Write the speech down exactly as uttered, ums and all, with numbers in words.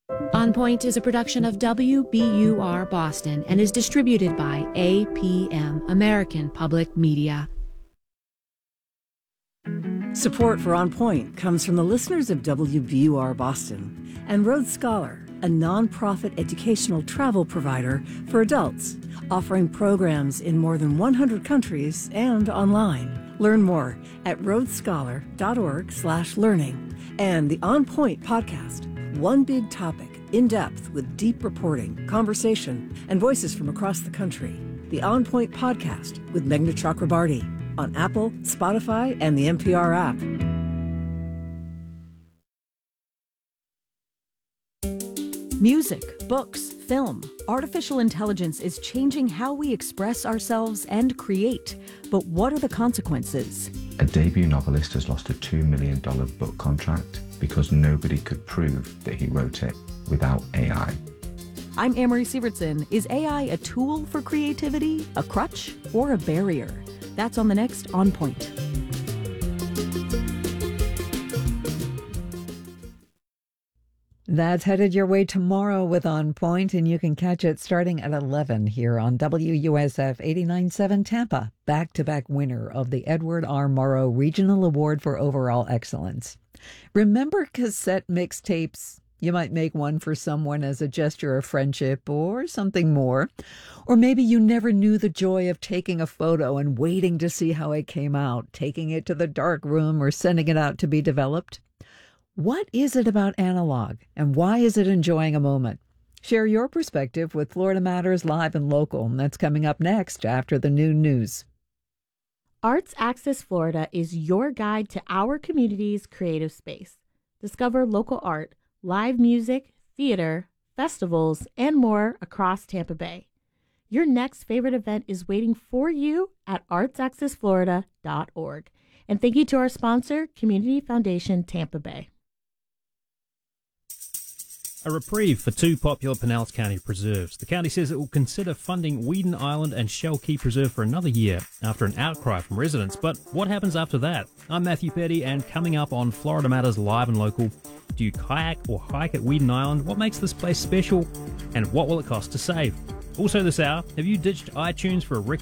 On Point is a production of W B U R Boston and is distributed by A P M, American Public Media. Support for On Point comes from the listeners of W B U R Boston and Road Scholar, a nonprofit educational travel provider for adults, offering programs in more than one hundred countries and online. Learn more at roadscholar.org slash learning. And the On Point podcast, one big topic, in depth with deep reporting, conversation, and voices from across the country. The On Point podcast with Meghna Chakrabarty on Apple, Spotify, and the N P R app. Music, books, film. Artificial intelligence is changing how we express ourselves and create. But what are the consequences? A debut novelist has lost a two million dollars book contract because nobody could prove that he wrote it without A I. I'm Amory Sievertson. Is A I a tool for creativity, a crutch, or a barrier? That's on the next On Point. That's headed your way tomorrow with On Point, and you can catch it starting at eleven here on W U S F eighty-nine point seven Tampa, back-to-back winner of the Edward R. Murrow Regional Award for Overall Excellence. Remember cassette mixtapes? You might make one for someone as a gesture of friendship or something more. Or maybe you never knew the joy of taking a photo and waiting to see how it came out, taking it to the dark room or sending it out to be developed. What is it about analog, and why is it enjoying a moment? Share your perspective with Florida Matters Live and Local, and that's coming up next after the noon news. Arts Access Florida is your guide to our community's creative space. Discover local art, live music, theater, festivals, and more across Tampa Bay. Your next favorite event is waiting for you at arts access florida dot org. And thank you to our sponsor, Community Foundation Tampa Bay. A reprieve for two popular Pinellas County preserves. The county says it will consider funding Weeden Island and Shell Key Preserve for another year after an outcry from residents. But what happens after that? I'm Matthew Petty, and coming up on Florida Matters Live and Local, do you kayak or hike at Weeden Island? What makes this place special? And what will it cost to save? Also this hour, have you ditched iTunes for a Rick